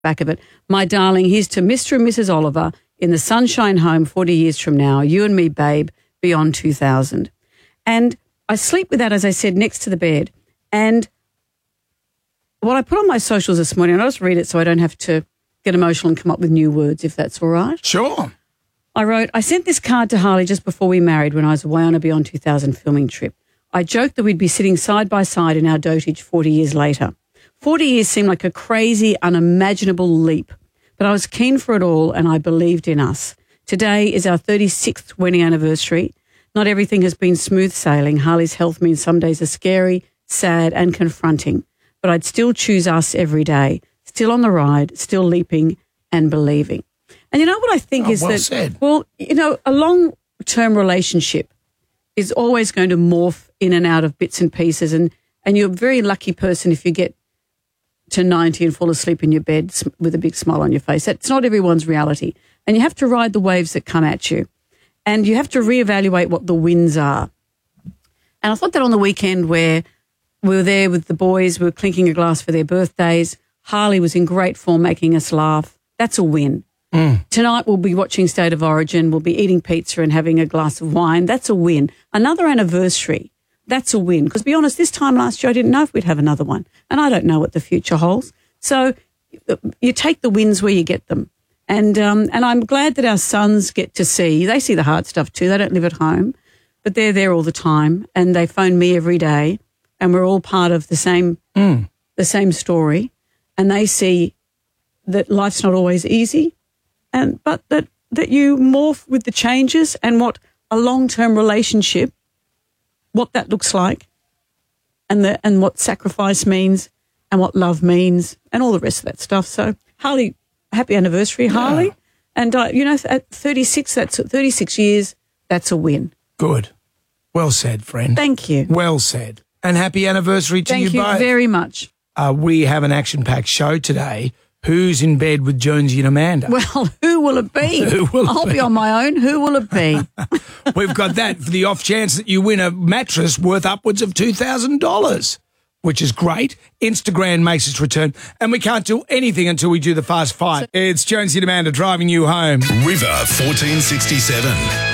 back of it. My darling, here's to Mr. and Mrs. Oliver in the Sunshine Home 40 years from now. You and me, babe, beyond 2000. And I sleep with that, as I said, next to the bed. And what I put on my socials this morning, and I'll just read it so I don't have to get emotional and come up with new words, if that's all right. Sure. I wrote, I sent this card to Harley just before we married when I was away on a Beyond 2000 filming trip. I joked that we'd be sitting side by side in our dotage 40 years later. 40 years seemed like a crazy, unimaginable leap, but I was keen for it all and I believed in us. Today is our 36th wedding anniversary. Not everything has been smooth sailing. Harley's health means some days are scary, sad and confronting, but I'd still choose us every day, still on the ride, still leaping and believing. And you know what I think is well that, said. well, you know, a long-term relationship is always going to morph in and out of bits and pieces. And you're a very lucky person if you get to 90 and fall asleep in your bed with a big smile on your face. That's not everyone's reality. And you have to ride the waves that come at you. And you have to reevaluate what the wins are. And I thought that on the weekend where we were there with the boys, we were clinking a glass for their birthdays. Harley was in great form making us laugh. That's a win. Tonight we'll be watching State of Origin. We'll be eating pizza and having a glass of wine. That's a win. Another anniversary. That's a win. Because to be honest, this time last year I didn't know if we'd have another one. And I don't know what the future holds. So you take the wins where you get them. And I'm glad that our sons get to see. They see the hard stuff too. They don't live at home. But they're there all the time. And they phone me every day. And we're all part of the same story. And they see that life's not always easy. But that you morph with the changes and what a long-term relationship, what that looks like, and what sacrifice means, and what love means, and all the rest of that stuff. So, Harley, happy anniversary, Harley. Yeah. And at 36, that's 36 years. That's a win. Good. Well said, friend. Thank you. Well said. And happy anniversary to you both. Thank you very much. We have an action-packed show today. Who's in bed with Jonesy and Amanda? Well, who will it be? I'll be on my own. Who will it be? We've got that for the off chance that you win a mattress worth upwards of $2,000, which is great. Instagram makes its return, and we can't do anything until we do the Fast Five. It's Jonesy and Amanda driving you home. River 1467.